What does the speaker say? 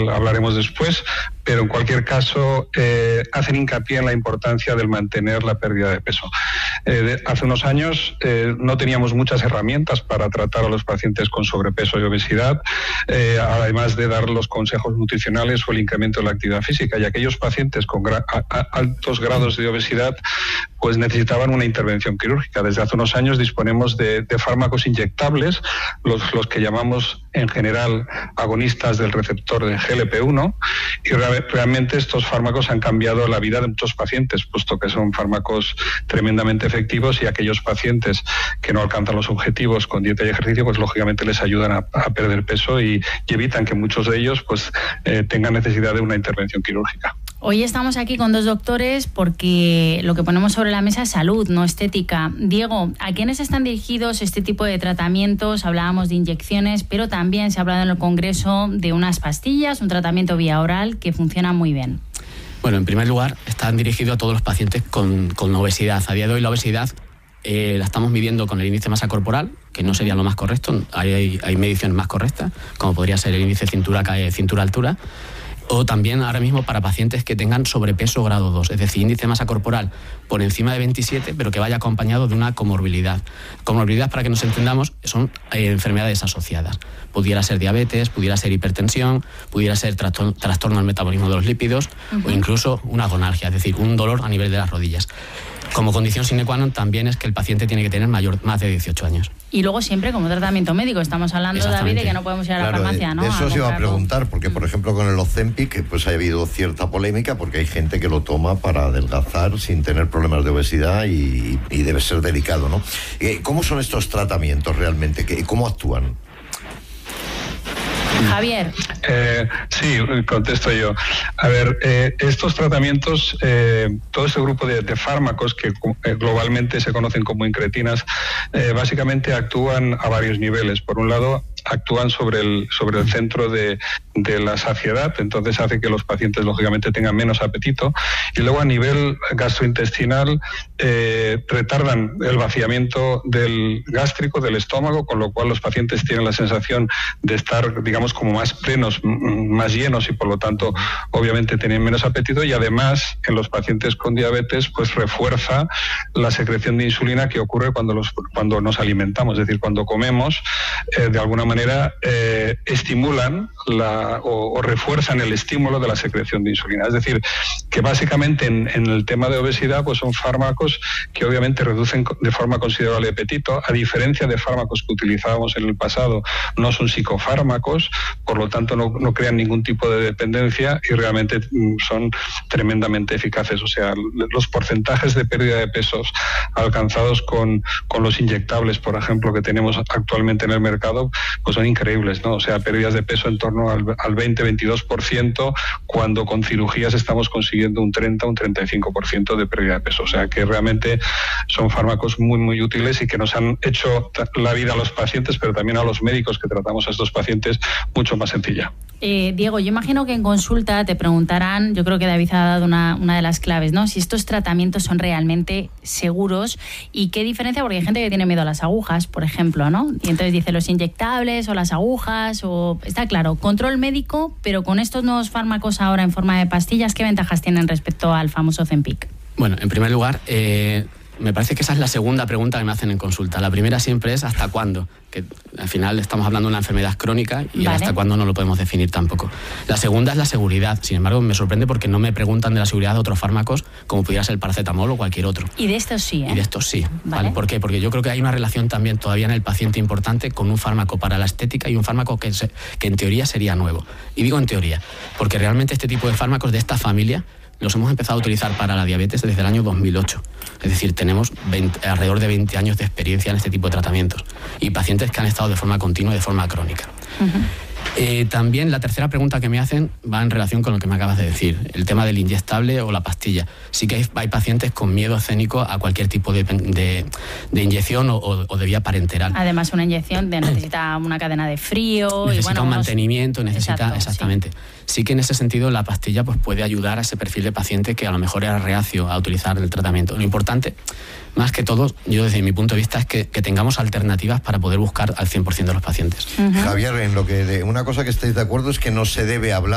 igual hablaremos después, pero en cualquier caso hacen hincapié en la importancia del mantener la pérdida de peso. Hace unos años no teníamos muchas herramientas para tratar a los pacientes con sobrepeso y obesidad, además de dar los consejos nutricionales o el incremento de la actividad física, y aquellos pacientes con altos grados de obesidad pues necesitaban una intervención quirúrgica. Desde hace unos años disponemos de fármacos inyectables, los que llamamos en general agonistas del receptor de GLP-1, y realmente estos fármacos han cambiado la vida de muchos pacientes, puesto que son fármacos tremendamente efectivos, y aquellos pacientes que no alcanzan los objetivos con dieta y ejercicio, pues lógicamente les ayudan a perder peso y evitan que muchos de ellos pues tengan necesidad de una intervención quirúrgica. Hoy estamos aquí con dos doctores porque lo que ponemos sobre la mesa es salud, no estética. Diego, ¿a quiénes están dirigidos este tipo de tratamientos? Hablábamos de inyecciones, pero también se ha hablado en el Congreso de unas pastillas, un tratamiento vía oral que funciona muy bien. Bueno, en primer lugar, están dirigidos a todos los pacientes con obesidad. A día de hoy la obesidad la estamos midiendo con el índice de masa corporal, que no sería lo más correcto. Hay mediciones más correctas, como podría ser el índice cintura-altura. O también ahora mismo para pacientes que tengan sobrepeso grado 2, es decir, índice de masa corporal por encima de 27, pero que vaya acompañado de una comorbilidad. Comorbilidad, para que nos entendamos, son enfermedades asociadas. Pudiera ser diabetes, pudiera ser hipertensión, pudiera ser trastorno del metabolismo de los lípidos, o incluso una gonalgia, es decir, un dolor a nivel de las rodillas. Como condición sine qua non también es que el paciente tiene que tener más de 18 años. Y luego siempre como tratamiento médico. Estamos hablando, David, de que no podemos ir a la farmacia, ¿no? Eso se iba a preguntar, porque por ejemplo con el Ozempic pues ha habido cierta polémica, porque hay gente que lo toma para adelgazar sin tener problemas de obesidad y debe ser delicado, ¿no? ¿Cómo son estos tratamientos realmente? ¿Cómo actúan? Javier. Sí, contesto yo. A ver, estos tratamientos, todo este grupo de fármacos que globalmente se conocen como incretinas, básicamente actúan a varios niveles. Por un lado, actúan sobre el centro de la saciedad, entonces hace que los pacientes lógicamente tengan menos apetito, y luego a nivel gastrointestinal retardan el vaciamiento del gástrico, del estómago, con lo cual los pacientes tienen la sensación de estar, digamos, como más plenos, más llenos, y por lo tanto obviamente tienen menos apetito, y además en los pacientes con diabetes pues refuerza la secreción de insulina que ocurre cuando nos alimentamos, es decir, cuando comemos, de alguna manera estimulan o refuerzan el estímulo de la secreción de insulina. Es decir, que básicamente en el tema de obesidad pues son fármacos que obviamente reducen de forma considerable el apetito, a diferencia de fármacos que utilizábamos en el pasado. No son psicofármacos, por lo tanto no crean ningún tipo de dependencia y realmente son tremendamente eficaces. O sea, los porcentajes de pérdida de pesos alcanzados con los inyectables, por ejemplo, que tenemos actualmente en el mercado, pues son increíbles, ¿no? O sea, pérdidas de peso en torno al 20-22%, cuando con cirugías estamos consiguiendo un 30-35% de pérdida de peso. O sea, que realmente son fármacos muy, muy útiles y que nos han hecho la vida a los pacientes, pero también a los médicos que tratamos a estos pacientes, mucho más sencilla. Diego, yo imagino que en consulta te preguntarán, yo creo que David ha dado una de las claves, ¿no? Si estos tratamientos son realmente seguros y qué diferencia, porque hay gente que tiene miedo a las agujas, por ejemplo, ¿no? Y entonces dice los inyectables o las agujas, o está claro, control médico, pero con estos nuevos fármacos ahora en forma de pastillas, ¿qué ventajas tienen respecto al famoso Ozempic? Bueno, en primer lugar, me parece que esa es la segunda pregunta que me hacen en consulta. La primera siempre es ¿hasta cuándo? Que al final estamos hablando de una enfermedad crónica y ¿vale? Hasta cuándo no lo podemos definir tampoco. La segunda es la seguridad. Sin embargo, me sorprende porque no me preguntan de la seguridad de otros fármacos como pudiera ser el paracetamol o cualquier otro. Y de estos sí, ¿eh? Y de estos sí. ¿Vale? ¿Por qué? Porque yo creo que hay una relación también todavía en el paciente importante con un fármaco para la estética y un fármaco que en teoría sería nuevo. Y digo en teoría, porque realmente este tipo de fármacos de esta familia los hemos empezado a utilizar para la diabetes desde el año 2008. Es decir, tenemos alrededor de 20 años de experiencia en este tipo de tratamientos y pacientes que han estado de forma continua y de forma crónica. También la tercera pregunta que me hacen va en relación con lo que me acabas de decir, el tema del inyectable o la pastilla. Sí que hay pacientes con miedo escénico a cualquier tipo de inyección o de vía parenteral. Además, una inyección necesita una cadena de frío. Necesita un mantenimiento, Exacto, exactamente. Sí que en ese sentido la pastilla pues, puede ayudar a ese perfil de paciente que a lo mejor era reacio a utilizar el tratamiento. Lo importante, más que todo, yo desde mi punto de vista, es que tengamos alternativas para poder buscar al 100% de los pacientes. Javier, en lo que una cosa que estáis de acuerdo es que no se debe hablar